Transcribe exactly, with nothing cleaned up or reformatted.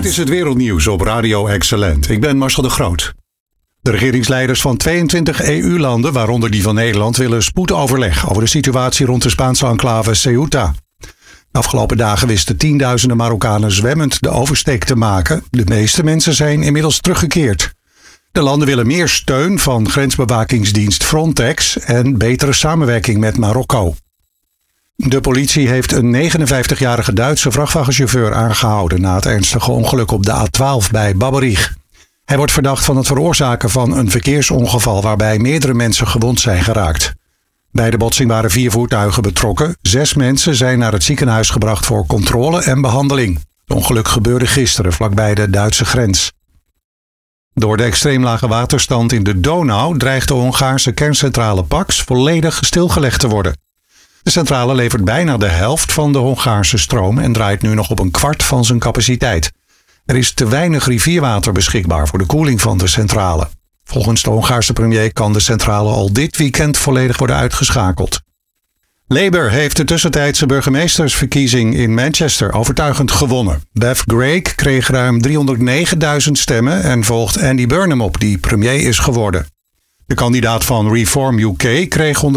Dit is het wereldnieuws op Radio Excellent. Ik ben Marcel de Groot. De regeringsleiders van tweeëntwintig E U-landen, waaronder die van Nederland, willen spoedoverleg over de situatie rond de Spaanse enclave Ceuta. De afgelopen dagen wisten tienduizenden Marokkanen zwemmend de oversteek te maken. De meeste mensen zijn inmiddels teruggekeerd. De landen willen meer steun van grensbewakingsdienst Frontex en betere samenwerking met Marokko. De politie heeft een negenenvijftigjarige Duitse vrachtwagenchauffeur aangehouden na het ernstige ongeluk op de A twaalf bij Babberich. Hij wordt verdacht van het veroorzaken van een verkeersongeval waarbij meerdere mensen gewond zijn geraakt. Bij de botsing waren vier voertuigen betrokken. Zes mensen zijn naar het ziekenhuis gebracht voor controle en behandeling. Het ongeluk gebeurde gisteren vlakbij de Duitse grens. Door de extreem lage waterstand in de Donau dreigt de Hongaarse kerncentrale Paks volledig stilgelegd te worden. De centrale levert bijna de helft van de Hongaarse stroom en draait nu nog op een kwart van zijn capaciteit. Er is te weinig rivierwater beschikbaar voor de koeling van de centrale. Volgens de Hongaarse premier kan de centrale al dit weekend volledig worden uitgeschakeld. Labour heeft de tussentijdse burgemeestersverkiezing in Manchester overtuigend gewonnen. Bev Grigg kreeg ruim driehonderdnegenduizend stemmen en volgt Andy Burnham op, die premier is geworden. De kandidaat van Reform U K kreeg